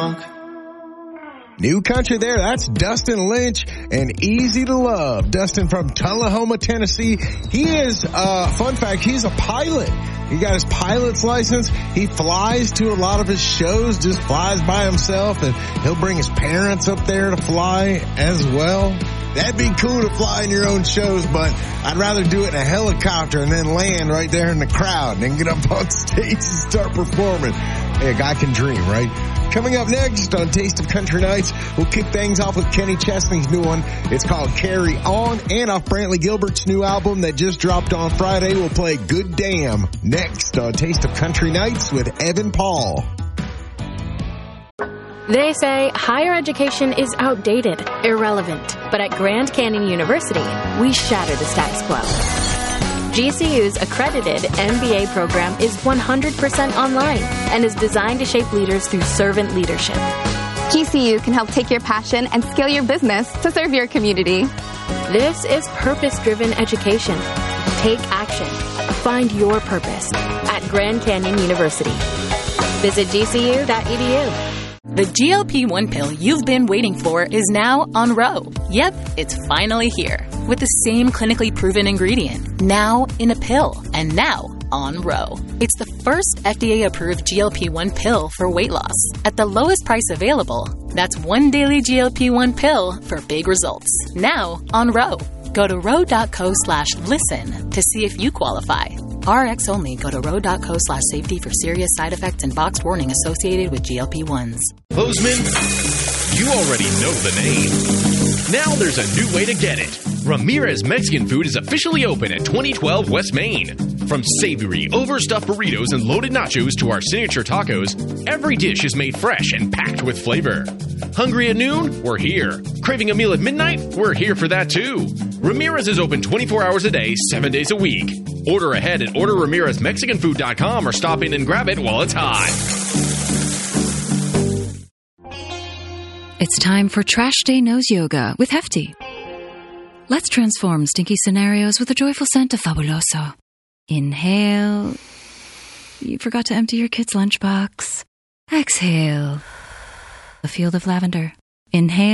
funk. New country there. That's Dustin Lynch and Easy to Love. Dustin from Tullahoma, Tennessee. He is, fun fact, he's a pilot. He got his pilot's license. He flies to a lot of his shows, just flies by himself, and he'll bring his parents up there to fly as well. That'd be cool to fly in your own shows, but I'd rather do it in a helicopter and then land right there in the crowd and then get up on stage and start performing. Hey, a guy can dream, right? Coming up next on Taste of Country Nights, we'll kick things off with Kenny Chesney's new one. It's called Carry On, and off Brantley Gilbert's new album that just dropped on Friday. We'll play Good Damn next on Taste of Country Nights with Evan Paul. They say higher education is outdated, irrelevant, but at Grand Canyon University, we shatter the status quo. GCU's accredited MBA program is 100% online and is designed to shape leaders through servant leadership. GCU can help take your passion and scale your business to serve your community. This is purpose-driven education. Take action. Find your purpose at Grand Canyon University. Visit gcu.edu. The GLP-1 pill you've been waiting for is now on Ro. Yep, it's finally here. With the same clinically proven ingredient. Now in a pill. And now on Ro. It's the first FDA-approved GLP-1 pill for weight loss. At the lowest price available. That's one daily GLP-1 pill for big results. Now on Ro. Go to ro.co/listen to see if you qualify. RX only. Go to ro.co/safety for serious side effects and boxed warning associated with GLP-1s. Bozeman, you already know the name. Now there's a new way to get it. Ramirez Mexican Food is officially open at 2012 West Main. From savory, overstuffed burritos and loaded nachos to our signature tacos, every dish is made fresh and packed with flavor. Hungry at noon? We're here. Craving a meal at midnight? We're here for that too. Ramirez is open 24 hours a day, 7 days a week. Order ahead at orderRamirezMexicanFood.com or stop in and grab it while it's hot. It's time for Trash Day Nose Yoga with Hefty. Let's transform stinky scenarios with a joyful scent of Fabuloso. Inhale. You forgot to empty your kid's lunchbox. Exhale. A field of lavender. Inhale.